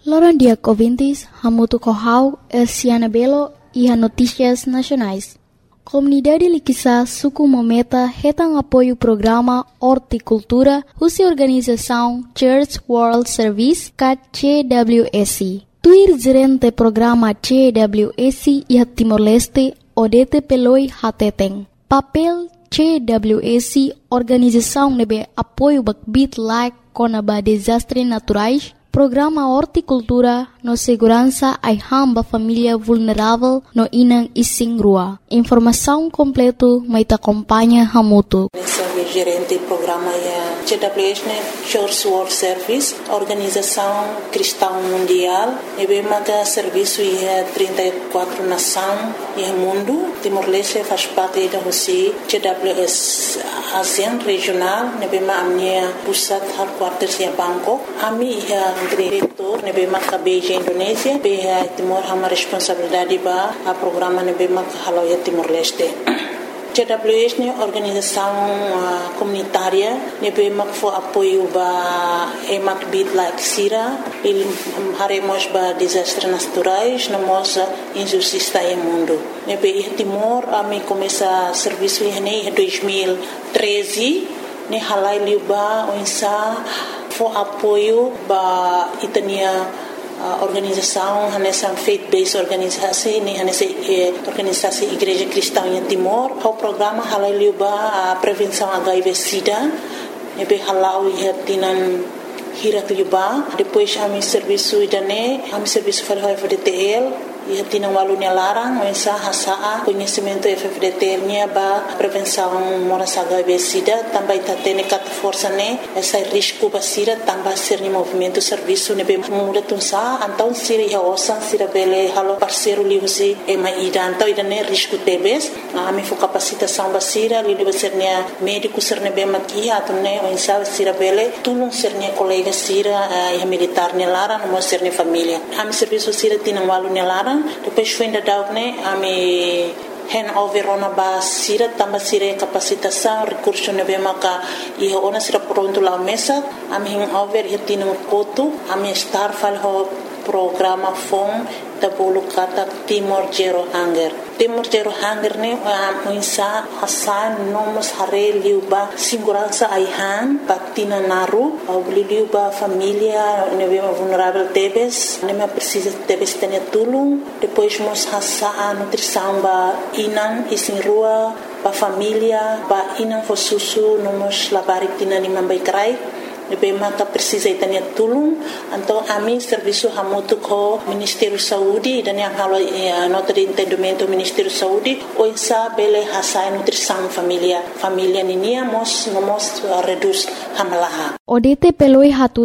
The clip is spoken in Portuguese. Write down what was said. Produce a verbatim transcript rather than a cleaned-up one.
Loran dia ouvintes, hamutu kohau, Elsiana Belo e a Notícias Nacionais. Comunidade Liquiçá suku mometa retang apoio programa Horticultura husi organização Church World Service kat C W S. Tuir gerente programa C W S e Timor-Leste Odete Peloi Hateteng. Papel C W S organização nebe apoio bakbit like konaba desastre naturais. Programa Horticultura no segurança ai hamba família vulnerável no inang ising rua. Informação completo mai ta acompanha hamutu. Sou gerente do programa é C W S, Church World Service, organização cristã mundial. E bem maga serviço é trinta e quatro nações e mundo. Timor-Leste faz parte da Rússia. C W S ASEAN regional. E bem maga minha pusat headquarters é Bangkok. Ami é diretor, nebe mak Beijing Indonesia, be Timor hama responsabilidade ba a programa nebe mak haloya Timor-Leste. C W S ne organização uh, comunitária nebe mak fo apoio ba emak bit like sira, il haremos ba desastres naturais, namos injustiça em mundo. Nebe Timor ami começa serviço em dois mil e treze, ne halai liba onsa for apoio ba itania uh, organização hanessa faith-based organisasi ni hanessa eh, organisasi igreja cristã em Timor o programa halaliu ba uh, prevenção H I V sida ebe halau ihatinan hirat liba depois ami serviço idane ami serviço fal F D T L e tinha walunya larang mensa hasaa conhecimento F D T L nya ba prevenção moras H I V sida também tá tendo cat força né essa risco basira também ser ni movimento serviço ne be muda tunsa então sira ya osan sira bele halo parceiro liusi e mai ida então ida ne risco tebes a mi fo capacitação basira li deve ser nya médico ser ne be makia atune mensa sira bele tulung ser nya colega sira e militar ne larang mo ser ne família am serviço sira tinha walunya larang depois foi ainda dar né a me hand over ona ba sira tamba sira capacitação recurso ne bem maka e ona sira pronto lá mesa a me hand over e tinha um coto a me estar fal ho programa fom da bolu kata Timor Zero Hunger Timor Zero Hunger ne a insa hasan nomos hare liuba segurança aihan patina naru au liuba família ne bem vulnerável tebes ne me precisa tebes tenha tulung depois mos hasa nutrição ba inan isin rua ba família ba inan fo susu nomos labarik tina ni mambai krai nebe mata precisa itania tulung então a mim serviço hamutu ko Ministério Saúde dan yang halo eh, nota de entendimento Ministério Saúde o insa bele hasai nutrição família família ninia mos nomos uh, reduz hamalaha Odete peloi hatu